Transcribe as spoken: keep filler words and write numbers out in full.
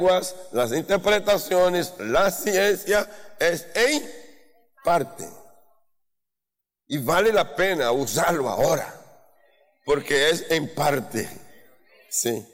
las interpretaciones, la ciencia es en parte. Y vale la pena usarlo ahora, porque es en parte. Sí.